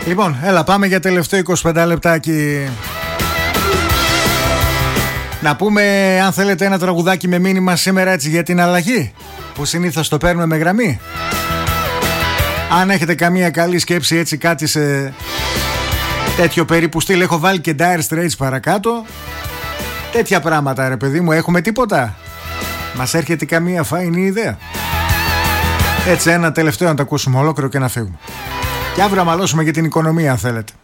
Λοιπόν, έλα πάμε για τελευταίο 25 λεπτάκι. Να πούμε, αν θέλετε, ένα τραγουδάκι με μήνυμα σήμερα έτσι για την αλλαγή, που συνήθως το παίρνουμε με γραμμή. Αν έχετε καμία καλή σκέψη, έτσι κάτι σε τέτοιο περίπου στυλ, έχω βάλει και Dire Straits παρακάτω. Τέτοια πράγματα, ρε παιδί μου, έχουμε τίποτα? Μας έρχεται καμία φάινη ιδέα? Έτσι ένα τελευταίο να το ακούσουμε ολόκληρο και να φύγουμε. Και αύριο να μαλώσουμε για την οικονομία, αν θέλετε.